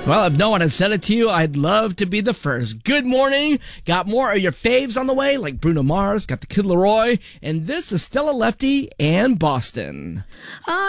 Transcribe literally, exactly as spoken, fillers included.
Well, if no one has said it to you, I'd love to be the first. Good morning. Got more of your faves on the way, like Bruno Mars, got the Kid Laroi, and this is Stella Lefty and Boston. Oh,